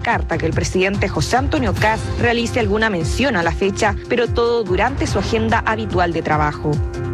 descarta que el presidente José Antonio Kast realice alguna mención a la fecha, pero todo durante su agenda habitual de trabajo.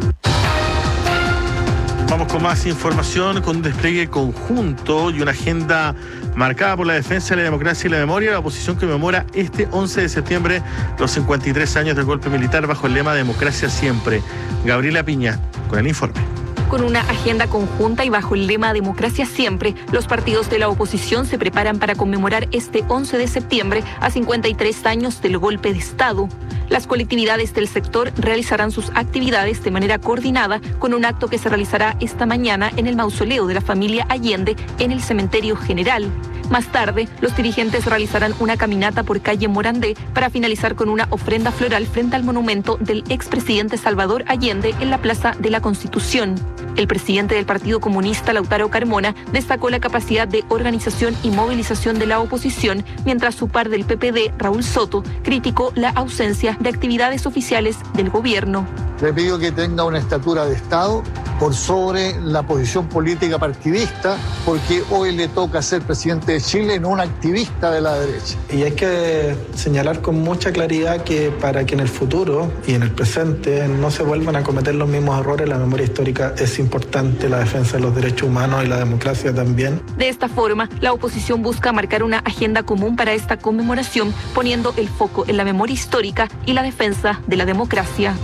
Vamos con más información, con un despliegue conjunto y una agenda marcada por la defensa de la democracia y la memoria. La oposición conmemora este 11 de septiembre los 53 años del golpe militar bajo el lema Democracia Siempre. Gabriela Piña, con el informe. Con una agenda conjunta y bajo el lema Democracia Siempre, los partidos de la oposición se preparan para conmemorar este 11 de septiembre a 53 años del golpe de Estado. Las colectividades del sector realizarán sus actividades de manera coordinada con un acto que se realizará esta mañana en el mausoleo de la familia Allende en el Cementerio General. Más tarde, los dirigentes realizarán una caminata por calle Morandé para finalizar con una ofrenda floral frente al monumento del expresidente Salvador Allende en la Plaza de la Constitución. El presidente del Partido Comunista, Lautaro Carmona, destacó la capacidad de organización y movilización de la oposición, mientras su par del PPD, Raúl Soto, criticó la ausencia de actividades oficiales del gobierno. Le pido que tenga una estatura de Estado por sobre la posición política partidista, porque hoy le toca ser presidente de Chile, no un activista de la derecha. Y hay que señalar con mucha claridad que para que en el futuro y en el presente no se vuelvan a cometer los mismos errores, la memoria histórica es importante, la defensa de los derechos humanos y la democracia también. De esta forma, la oposición busca marcar una agenda común para esta conmemoración, poniendo el foco en la memoria histórica y la defensa de la democracia.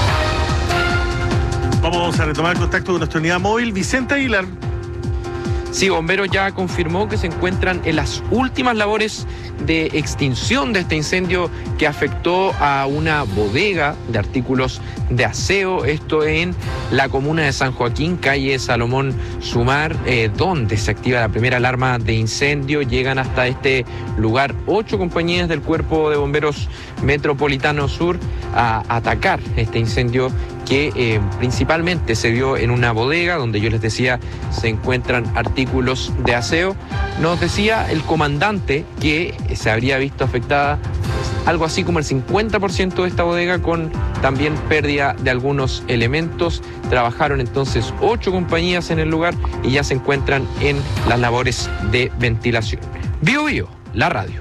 Vamos a retomar el contacto con nuestra unidad móvil. Vicente Aguilar. Sí, Bomberos ya confirmó que se encuentran en las últimas labores de extinción de este incendio que afectó a una bodega de artículos de aseo, esto en la comuna de San Joaquín, calle Salomón Sumar, donde se activa la primera alarma de incendio. Llegan hasta este lugar 8 compañías del Cuerpo de Bomberos Metropolitano Sur a atacar este incendio que principalmente se dio en una bodega donde yo les decía se encuentran artículos de aseo. Nos decía el comandante que se habría visto afectada algo así como el 50% de esta bodega, con también pérdida de algunos elementos. Trabajaron entonces 8 compañías en el lugar y ya se encuentran en las labores de ventilación. Bio Bio, la radio.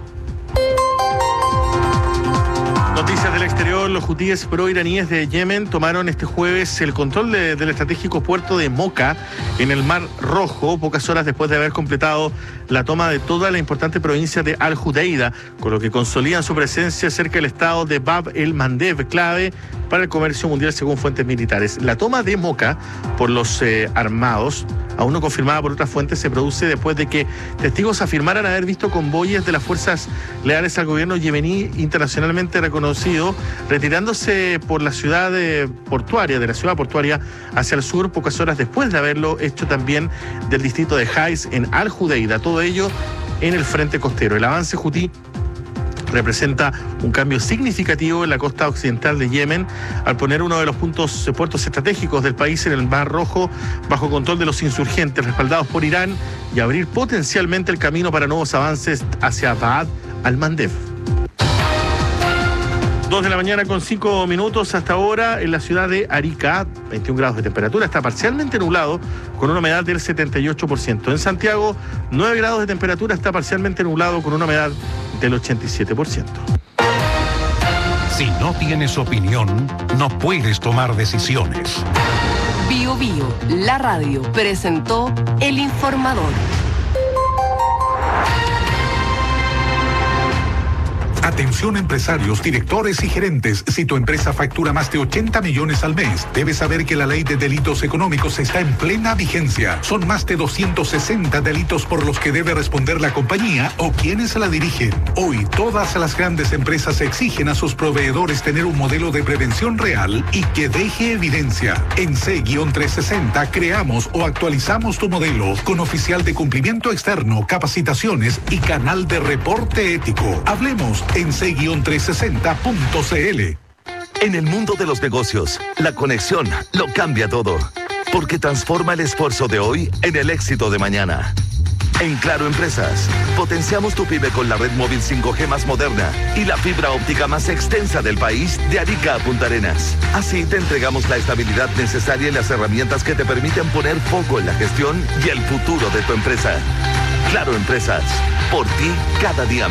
Noticias del exterior. Los hutíes pro-iraníes de Yemen tomaron este jueves el control del estratégico puerto de Moka en el Mar Rojo, pocas horas después de haber completado la toma de toda la importante provincia de Al-Judeida, con lo que consolidan su presencia cerca del estado de Bab el-Mandeb, clave para el comercio mundial según fuentes militares. La toma de Moka por los armados, aún no confirmada por otras fuentes, se produce después de que testigos afirmaran haber visto convoyes de las fuerzas leales al gobierno yemení internacionalmente reconocido retirándose por la ciudad portuaria hacia el sur, pocas horas después de haberlo hecho también del distrito de Hais en Al-Judeida. Todo ello en el frente costero. El avance hutí representa un cambio significativo en la costa occidental de Yemen al poner uno de los puertos estratégicos del país en el Mar Rojo bajo control de los insurgentes respaldados por Irán y abrir potencialmente el camino para nuevos avances hacia Bab al-Mandeb. 2 de la mañana con 5 minutos hasta ahora en la ciudad de Arica, 21 grados de temperatura, está parcialmente nublado con una humedad del 78%. En Santiago, 9 grados de temperatura, está parcialmente nublado con una humedad del 87%. Si no tienes opinión, no puedes tomar decisiones. Bio Bio, la radio, presentó El Informador. Atención empresarios, directores y gerentes. Si tu empresa factura más de 80 millones al mes, debes saber que la ley de delitos económicos está en plena vigencia. Son más de 260 delitos por los que debe responder la compañía o quienes la dirigen. Hoy, todas las grandes empresas exigen a sus proveedores tener un modelo de prevención real y que deje evidencia. En C-360 creamos o actualizamos tu modelo con oficial de cumplimiento externo, capacitaciones y canal de reporte ético. Hablemos en c-360.cl. En el mundo de los negocios, la conexión lo cambia todo, porque transforma el esfuerzo de hoy en el éxito de mañana. En Claro Empresas, potenciamos tu pyme con la red móvil 5G más moderna y la fibra óptica más extensa del país de Arica a Punta Arenas. Así te entregamos la estabilidad necesaria y las herramientas que te permiten poner foco en la gestión y el futuro de tu empresa. Claro Empresas, por ti cada día.